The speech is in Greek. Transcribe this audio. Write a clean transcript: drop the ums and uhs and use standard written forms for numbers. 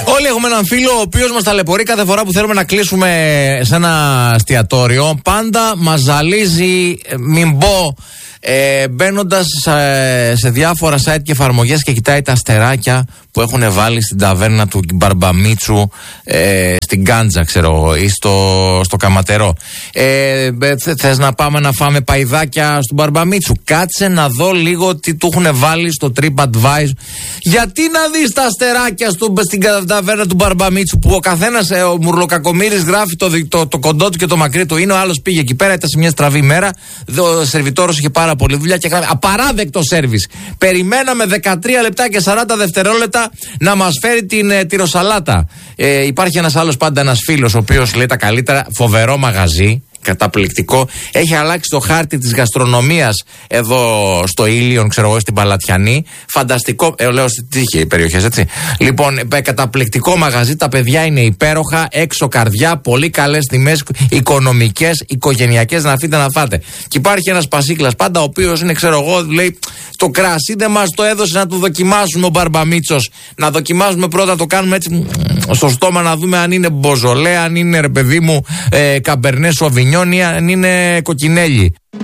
Όλοι έχουμε έναν φίλο ο οποίος μας ταλαιπωρεί κάθε φορά που θέλουμε να κλείσουμε σε ένα εστιατόριο. Πάντα μας ζαλίζει, μην πω, μπαίνοντας σε διάφορα site και εφαρμογές και κοιτάει τα αστεράκια που έχουν βάλει στην ταβέρνα του Μπαρμπαμίτσου, στην Γκάντζα, ξέρω, ή στο Καματερό. Θες να πάμε να φάμε παϊδάκια στον Μπαρμπαμίτσου? Κάτσε να δω λίγο τι του έχουν βάλει στο TripAdvisor. Γιατί να δεις τα αστεράκια στην ταβέρνα του Μπαρμπαμίτσου, που ο καθένας, ο Μουρλοκακομύρης γράφει το κοντό του και το μακρύ του είναι, ο άλλος πήγε εκεί πέρα, ήταν σε μια στραβή μέρα, ο σερβιτόρος είχε πάρα πολλή δουλειά και γράφει απαράδεκτο σέρβις. Περιμέναμε 13 λεπτά και 40 δευτερόλεπτα να μας φέρει την τυροσαλάτα. Υπάρχει ένας άλλος πάντα, ένας φίλος, ο οποίος λέει τα καλύτερα, φοβερό μαγαζί, καταπληκτικό. Έχει αλλάξει το χάρτη της γαστρονομίας εδώ στο Ήλιον, ξέρω εγώ, στην Παλατιανή. Φανταστικό, λέω στη τύχη οι περιοχές, έτσι. Λοιπόν, καταπληκτικό μαγαζί, τα παιδιά είναι υπέροχα, έξω καρδιά, πολύ καλές τιμές, οικονομικές, οικογενειακές, να αφήνετε να φάτε. Και υπάρχει ένας Πασίκλας πάντα, ο οποίος είναι, ξέρω εγώ, λέει, το κρασί δεν μας το έδωσε να το δοκιμάσουμε ο Μπαρμπαμίτσος. Να δοκιμάσουμε πρώτα, να το κάνουμε έτσι στο στόμα, να δούμε αν είναι μποζολέ, αν είναι, ρε παιδί μου, καμπερνέ σοβινιόν ή αν είναι κοκκινέλι.